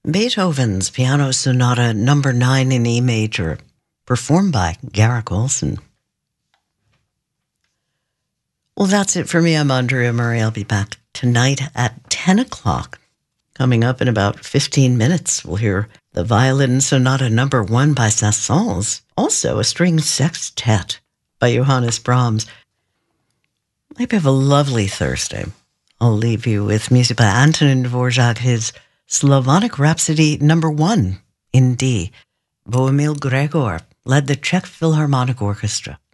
Beethoven's Piano Sonata Number 9 in E major, performed by Garrick Olson. Well, that's it for me. I'm Andrea Murray. I'll be back tonight at 10 o'clock. Coming up in about 15 minutes, we'll hear the Violin Sonata Number 1 by Saint-Saëns, also a string sextet by Johannes Brahms. I hope you have a lovely Thursday. I'll leave you with music by Antonin Dvorak, his Slavonic Rhapsody Number 1 in D. Bohumil Gregor led the Czech Philharmonic Orchestra.